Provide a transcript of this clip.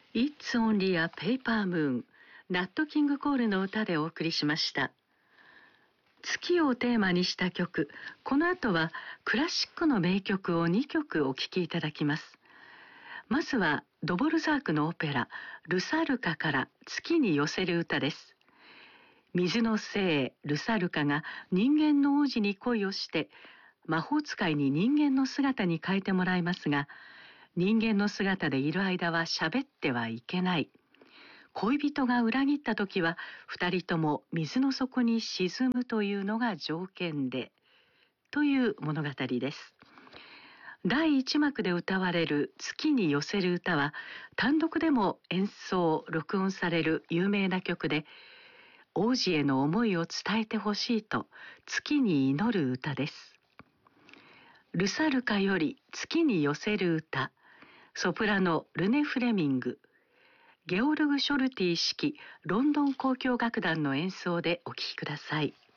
It's Only a Paper Moon ナットキングコールの歌でお送りしました。月をテーマにした曲、この後はクラシックの名曲を2曲お聴きいただきます。まずはドボルザークのオペラルサルカから月に寄せる歌です。水の精ルサルカが人間の王子に恋をして魔法使いに人間の姿に変えてもらいますが、人間の姿でいる間は喋ってはいけない。恋人が裏切った時は二人とも水の底に沈むというのが条件で、という物語です。第一幕で歌われる月に寄せる歌は単独でも演奏録音される有名な曲で、王子への思いを伝えてほしいと月に祈る歌です。ルサルカより月に寄せる歌、ソプラノルネ・フレミング、ゲオルグ・ショルティ指揮ロンドン交響楽団の演奏でお聴きください。